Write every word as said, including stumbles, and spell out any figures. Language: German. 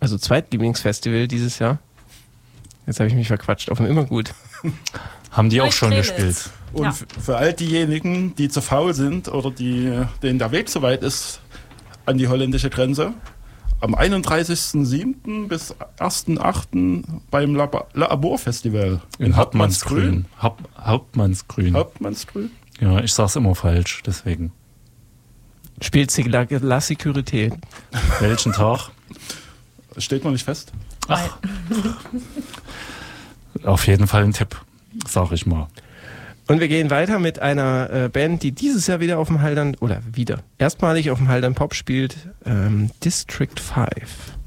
also Zweitlieblingsfestival dieses Jahr. Jetzt habe ich mich verquatscht, auf dem Immergut. Haben die auch schon Neustrelitz. gespielt. Und Ja. f- für all diejenigen, die zu faul sind oder die, denen der Weg zu weit ist an die holländische Grenze, am einunddreißigsten siebten bis ersten achten beim Lab- Labor-Festival In Hauptmannsgrün. Haupt, Hauptmannsgrün. Hauptmannsgrün. Ja, ich sag's immer falsch, deswegen. Spielt sie La, La Sécurité. Welchen Tag? Steht noch nicht fest. Ach. Auf jeden Fall ein Tipp, sag ich mal. Und wir gehen weiter mit einer äh, Band, die dieses Jahr wieder auf dem Haldern, oder wieder, erstmalig auf dem Haldern Pop spielt, ähm, District five.